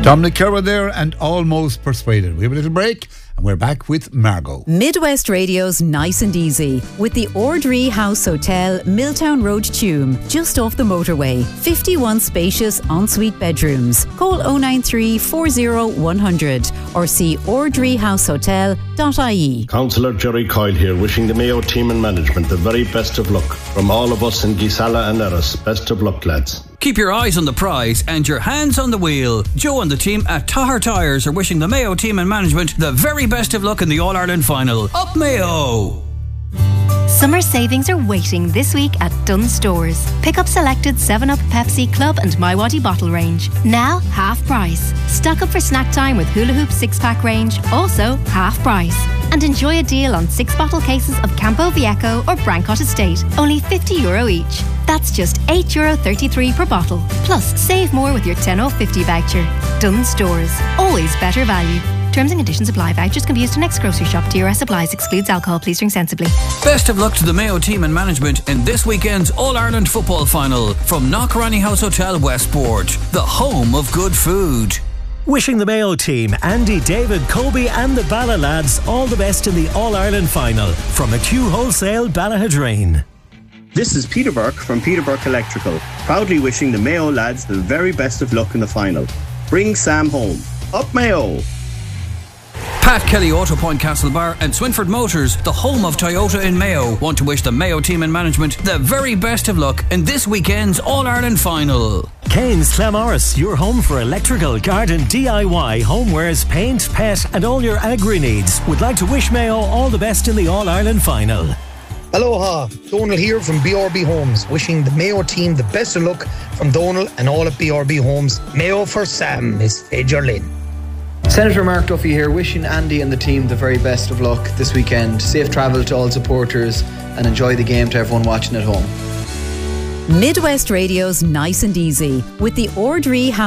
Dominic Kerr there and Almost Persuaded. We have a little break and we're back with Margot. Midwest Radio's Nice and Easy with the Ordree House Hotel, Milltown Road, Tuam, just off the motorway. 51 spacious ensuite bedrooms. Call 093 40 100 or see ordreehousehotel.ie. Councillor Jerry Coyle here, wishing the Mayo team and management the very best of luck. From all of us in Gisala and Erris, best of luck, lads. Keep your eyes on the prize and your hands on the wheel. Joe and the team at Tahar Tyres are wishing the Mayo team and management the very best of luck in the All-Ireland final. Up Mayo! Summer savings are waiting this week at Dunnes Stores. Pick up selected 7up, Pepsi, Club and MiWadi bottle range. Now half price. Stock up for snack time with Hula Hoop 6-pack range, also half price. And enjoy a deal on 6-bottle cases of Campo Viejo or Brancott Estate, only €50 each. That's just €8.33 per bottle. Plus, save more with your 10.50 voucher. Dunnes Stores. Always better value. Terms and conditions apply. Vouchers can be used to next grocery shop. DRS applies. Excludes alcohol. Please drink sensibly. Best of luck to the Mayo team and management in this weekend's All-Ireland football final from Knockranny House Hotel, Westport, the home of good food. Wishing the Mayo team, Andy, David, Kobe and the Bala lads all the best in the All-Ireland final from McHugh Wholesale, Ballahadreen. This is Peter Burke from Peter Burke Electrical, proudly wishing the Mayo lads the very best of luck in the final. Bring Sam home. Up Mayo! Pat Kelly, Auto Point Castlebar and Swinford Motors, the home of Toyota in Mayo, want to wish the Mayo team and management the very best of luck in this weekend's All-Ireland final. Kane's Clamorris, your home for electrical, garden, DIY, homewares, paint, pet and all your agri needs, would like to wish Mayo all the best in the All-Ireland final. Aloha, Donal here from BRB Homes, wishing the Mayo team the best of luck from Donal and all at BRB Homes. Mayo for Sam is Fager Lynn. Senator Mark Duffy here, wishing Andy and the team the very best of luck this weekend. Safe travel to all supporters and enjoy the game to everyone watching at home. Midwest Radio's Nice and Easy with the Ordree House